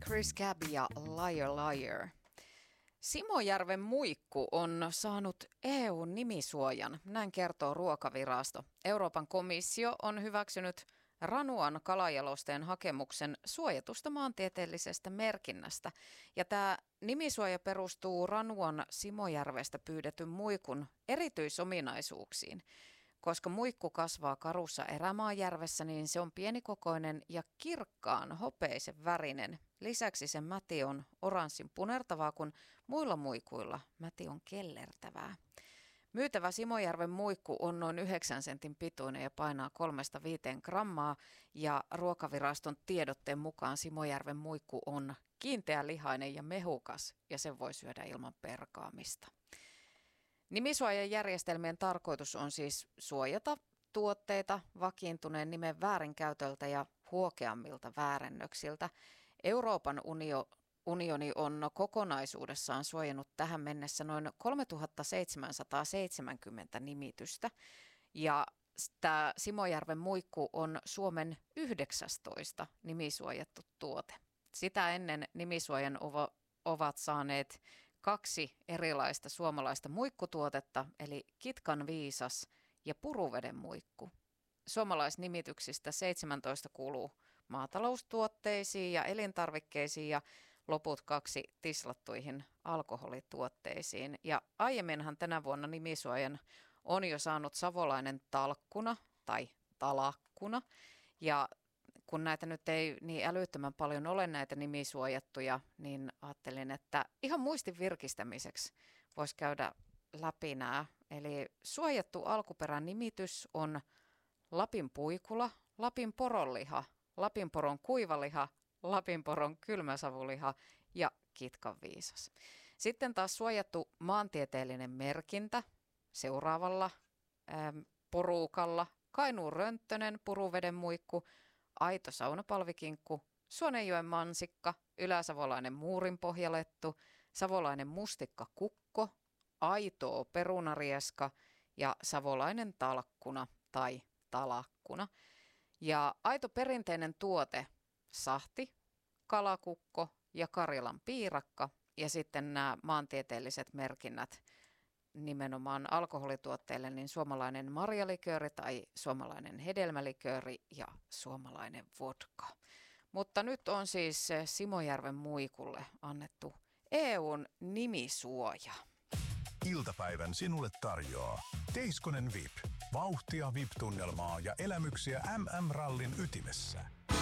Chris Cab ja Liar Liar. Simojärven muikku on saanut EU-nimisuojan, näin kertoo Ruokavirasto. Euroopan komissio on hyväksynyt Ranuan kalajalosteen hakemuksen suojatusta maantieteellisestä merkinnästä. Ja tämä nimisuoja perustuu Ranuan Simojärvestä pyydetyn muikun erityisominaisuuksiin. Koska muikku kasvaa karussa erämaajärvessä, niin se on pienikokoinen ja kirkkaan hopeisen värinen. Lisäksi sen mäti on oranssin punertavaa, kun muilla muikuilla mäti on kellertävää. Myytävä Simojärven muikku on noin 9 sentin pituinen ja painaa 3-5 grammaa. Ja Ruokaviraston tiedotteen mukaan Simojärven muikku on kiinteälihainen ja mehukas ja sen voi syödä ilman perkaamista. Nimisuojajärjestelmien tarkoitus on siis suojata tuotteita vakiintuneen nimen väärinkäytöltä ja huokeammilta väärennöksiltä. Euroopan unioni on kokonaisuudessaan suojannut tähän mennessä noin 3770 nimitystä. Ja tämä Simojärven muikku on Suomen 19 nimisuojattu tuote. Sitä ennen nimisuojan ovat saaneet 2 erilaista suomalaista muikkutuotetta, eli Kitkan viisas ja Puruveden muikku. Suomalaisnimityksistä 17 kuuluu maataloustuotteisiin ja elintarvikkeisiin ja loput 2 tislattuihin alkoholituotteisiin. Ja aiemminhan tänä vuonna nimisuojan on jo saanut savolainen talkkuna tai talakkuna. Ja kun näitä nyt ei niin älyttömän paljon ole näitä nimisuojattuja, niin ajattelin, että ihan muistin virkistämiseksi voisi käydä läpi nämä. Eli suojattu alkuperän nimitys on Lapin puikula, Lapin poronliha, Lapin poron kuivaliha, Lapin poron kylmäsavuliha ja Kitkan viisas. Sitten taas suojattu maantieteellinen merkintä seuraavalla porukalla: Kainuun rönttönen, Puruveden muikku, aito saunapalvikinkku, Suonenjoen mansikka, yläsavolainen muurinpohjalettu, savolainen mustikka kukko, aitoo perunarieska ja savolainen talkkuna tai talakkuna. Ja aito perinteinen tuote: sahti, kalakukko ja Karjalan piirakka. Ja sitten nämä maantieteelliset merkinnät nimenomaan alkoholituotteille, niin suomalainen marjalikööri tai suomalainen hedelmälikööri ja suomalainen vodka. Mutta nyt on siis Simojärven muikulle annettu EUn nimisuoja. Iltapäivän sinulle tarjoaa Teiskonen VIP. Vauhtia VIP-tunnelmaa ja elämyksiä MM-rallin ytimessä.